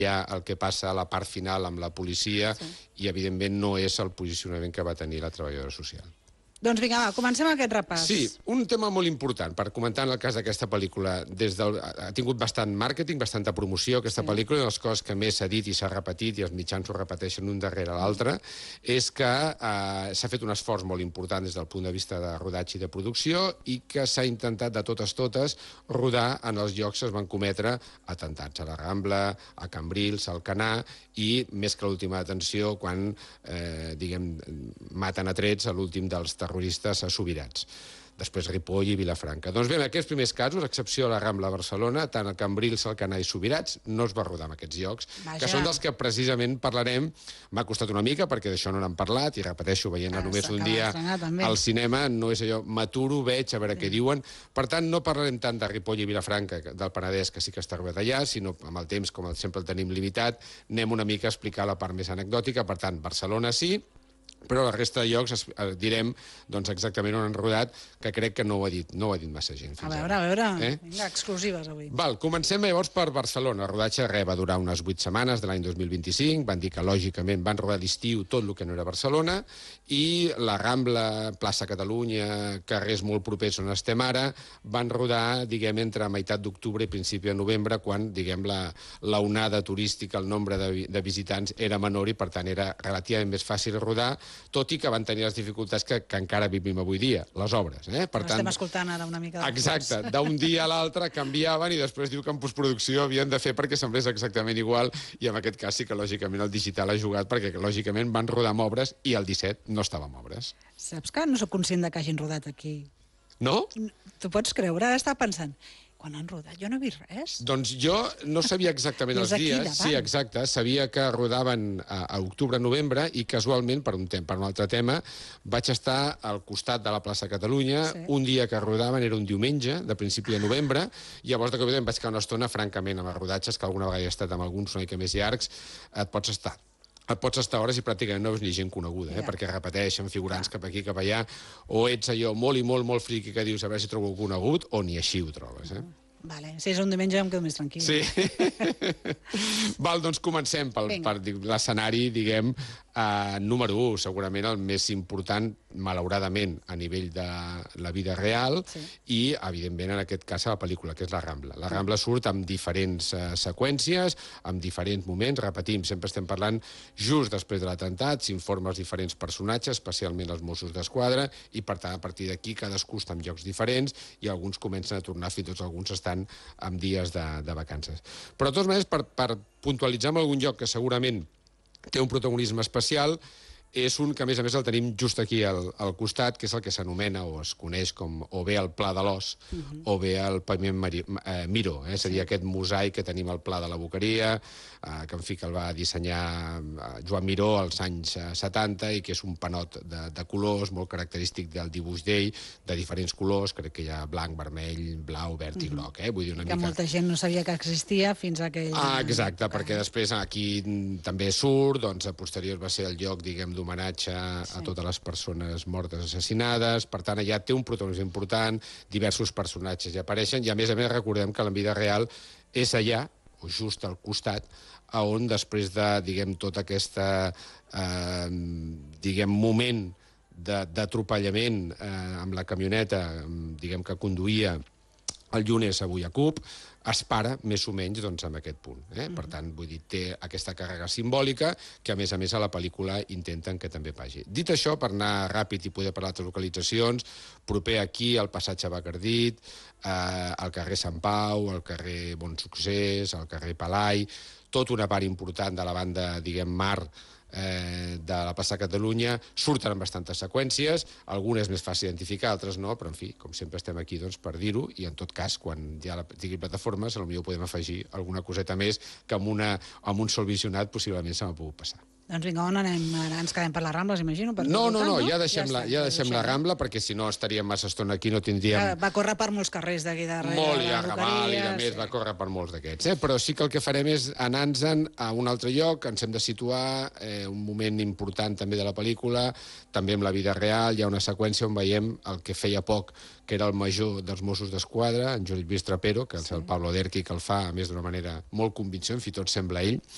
el que passa a la part final amb la policia i, evidentment, no és el posicionament que va tenir la treballadora social. Doncs vinga, va, comencem aquest repàs. Sí, un tema molt important per comentar en el cas d'aquesta pel·lícula. Ha tingut bastant màrqueting, bastanta promoció, aquesta pel·lícula, i una de les coses que més s'ha dit i s'ha repetit, i els mitjans ho repeteixen un darrere l'altre, és que s'ha fet un esforç molt important des del punt de vista de rodatge i de producció i que s'ha intentat de totes rodar en els llocs que es van cometre atemptats a la Rambla, a Cambrils, a Alcanar, i més que l'última detenció quan, maten a trets a l'últim dels terroristes Subirats. Després Ripoll i Vilafranca. Doncs bé, en aquests primers casos, a excepció de la Rambla a Barcelona, tant a Cambrils, Alcanar i Subirats, no es va rodar en aquests llocs, que són dels que precisament parlarem. M'ha costat una mica, perquè d'això no n'han parlat, i repeteixo, veient-la només un dia al cinema, no és allò, m'aturo, veig, a veure què diuen. Per tant, no parlarem tant de Ripoll i Vilafranca, del Penedès, que sí que està rodat allà, sinó amb el temps, com sempre el tenim limitat, anem una mica a explicar la part més anecdòtica. Per tant, Barcelona sí, però la resta de llocs direm exactament on han rodat, que crec que no ho ha dit massa gent fins ara. A veure, vinga, exclusives avui. Comencem llavors per Barcelona. El rodatge va durar unes 8 setmanes de l'any 2025, van dir que lògicament van rodar l'estiu tot el que no era Barcelona, i la Rambla, plaça Catalunya, carrers molt propers on estem ara, van rodar, entre meitat d'octubre i principi de novembre, quan, la onada turística, el nombre de visitants era menor i, per tant, era relativament més fàcil rodar, tot i que van tenir les dificultats que encara vivim avui dia, les obres. Estem escoltant ara una mica. Exacte, d'un dia a l'altre canviaven i després diu que en postproducció havien de fer perquè semblés exactament igual, i en aquest cas sí que lògicament el digital ha jugat, perquè lògicament van rodar amb obres i el 17 no estava amb obres. Saps que no soc conscient que hagin rodat aquí? No? T'ho pots creure? Ara estava pensant, quan han rodat? Jo no he vist res. Doncs jo no sabia exactament els dies. Sí, exacte. Sabia que rodaven a octubre-novembre i casualment, per un altre tema, vaig estar al costat de la plaça Catalunya. Un dia que rodaven era un diumenge, de principi de novembre, i llavors de cop em vaig quedar una estona, francament, amb els rodatges, que alguna vegada he estat amb alguns una mica més llargs, et pots estar hores i pràcticament no veus ni gent coneguda, perquè repeteixen figurants cap aquí, cap allà, o ets allò molt i molt, molt friqui que dius a veure si trobo conegut, o ni així ho trobes. Vale, si és un diumenge em quedo més tranquil. Sí. Doncs comencem per l'escenari, número 1, segurament el més important, malauradament, a nivell de la vida real, i, evidentment, en aquest cas, a la pel·lícula, que és la Rambla. La Rambla surt amb diferents seqüències, amb diferents moments, repetim, sempre estem parlant just després de l'atemptat, s'informa els diferents personatges, especialment els Mossos d'Esquadra, i, per tant, a partir d'aquí, cadascú està en llocs diferents, i alguns comencen a tornar, fins i tot alguns estan amb dies de vacances. Però, de totes maneres, per puntualitzar en algun lloc que segurament té un protagonisme especial, és un que, a més, el tenim just aquí al costat, que és el que s'anomena o es coneix com o bé el Pla de l'Os o bé el Paviment Miró. És a dir, aquest mosaic que tenim al Pla de la Boqueria, que en fi que el va dissenyar Joan Miró als anys 70 i que és un panot de colors molt característic del dibuix d'ell, de diferents colors, crec que hi ha blanc, vermell, blau, verd i groc. Vull dir, una mica... Que molta gent no sabia que existia fins a aquell... Exacte, perquè després aquí també surt, doncs a posterior va ser el lloc, d'homenatge a totes les persones mortes assassinades. Per tant, allà té un protagonisme important, diversos personatges hi apareixen, i a més recordem que la vida real és allà, o just al costat, on després de, tot aquest moment d'atropellament amb la camioneta, que conduïa el Llunes avui a CUP, es para més o menys en aquest punt. Per tant, vull dir, té aquesta càrrega simbòlica que, a més, a la pel·lícula intenten que també vagi. Dit això, per anar ràpid i poder parlar d'altres localitzacions, proper aquí al passatge Bacardit, al carrer Sant Pau, al carrer Bon Succés, al carrer Palai, tota una part important de la banda, mar, de la plaça Catalunya, surten amb bastantes seqüències, algunes més fàcil d'identificar, altres no, però en fi, com sempre estem aquí per dir-ho, i en tot cas, quan ja tingui plataformes, potser podem afegir alguna coseta més que amb un sol visionat possiblement se m'ha pogut passar. Doncs vinga, on anem? Ara ens quedem per les Rambles, imagino? No, ja deixem la Rambla, perquè si no estaríem massa estona aquí, no tindríem... Va córrer per molts carrers d'aquí darrere. Molt, i a Raval, i a més, va córrer per molts d'aquests. Però sí que el que farem és anar-nos a un altre lloc, ens hem de situar, un moment important també de la pel·lícula, també amb la vida real, hi ha una seqüència on veiem el que feia poc, que era el major dels Mossos d'Esquadra, en Josep Lluís Trapero, que és el Pablo Derqui, que el fa, a més, d'una manera molt convincent, fins i tot sembla ell,